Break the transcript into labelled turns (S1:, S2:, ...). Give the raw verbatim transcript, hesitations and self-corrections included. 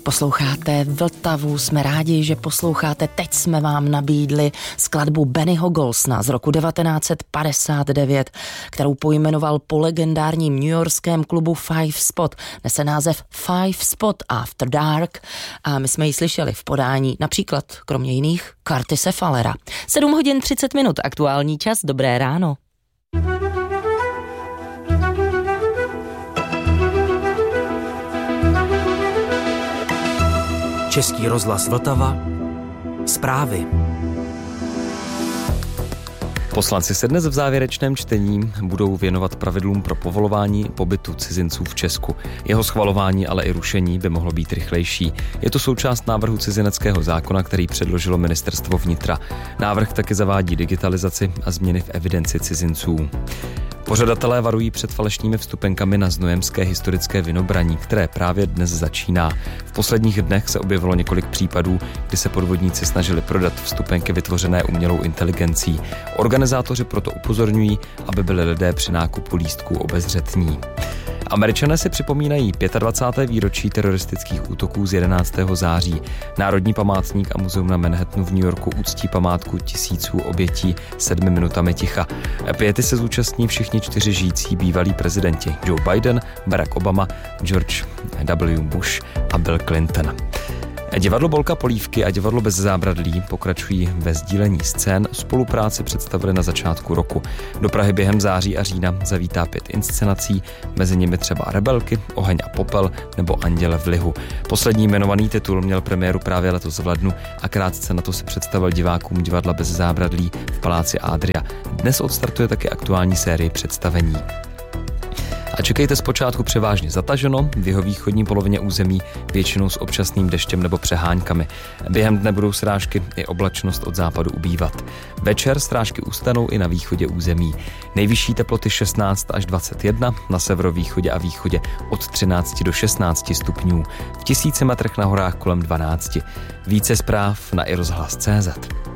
S1: Posloucháte Vltavu, jsme rádi, že posloucháte. Teď jsme vám nabídli skladbu Bennyho Golsona z roku devatenáct padesát devět, kterou pojmenoval po legendárním newyorském klubu Five Spot. Nese název Five Spot After Dark a my jsme ji slyšeli v podání například, kromě jiných, Curtise Fallera. sedm hodin třicet minut, aktuální čas, dobré ráno.
S2: Český rozhlas Vltava. Zprávy.
S3: Poslanci se dnes v závěrečném čtení budou věnovat pravidlům pro povolování pobytu cizinců v Česku. Jeho schvalování, ale i rušení by mohlo být rychlejší. Je to součást návrhu cizineckého zákona, který předložilo Ministerstvo vnitra. Návrh taky zavádí digitalizaci a změny v evidenci cizinců. Pořadatelé varují před falešnými vstupenkami na znojemské historické Vinobraní, které právě dnes začíná. V posledních dnech se objevilo několik případů, kdy se podvodníci snažili prodat vstupenky vytvořené umělou inteligencí. Organizátoři proto upozorňují, aby byli lidé při nákupu lístků obezřetní. Američané si připomínají dvacáté páté výročí teroristických útoků z jedenáctého září. Národní památník a muzeum na Manhattanu v New Yorku uctí památku tisíců obětí sedmi minutami ticha. Piety se zúčastní všichni čtyři žijící bývalí prezidenti: Joe Biden, Barack Obama, George W. Bush a Bill Clinton. Divadlo Bolka Polívky a divadlo Bez zábradlí pokračují ve sdílení scén. Spolupráci představili na začátku roku. Do Prahy během září a října zavítá pět inscenací, mezi nimi třeba Rebelky, Oheň a popel nebo Anděle v lihu. Poslední jmenovaný titul měl premiéru právě letos v lednu a krátce na to se představil divákům divadla Bez zábradlí v paláci Adria. Dnes odstartuje taky aktuální série představení. A čekejte zpočátku převážně zataženo, v jeho východní polovině území většinou s občasným deštěm nebo přeháňkami. Během dne budou srážky i oblačnost od západu ubývat. Večer srážky ustanou i na východě území. Nejvyšší teploty šestnáct až dvacet jedna, na severovýchodě a východě od třináct do šestnáct stupňů. V tisíci metrech na horách kolem dvanáct. Více zpráv na i rozhlas tečka cé zet.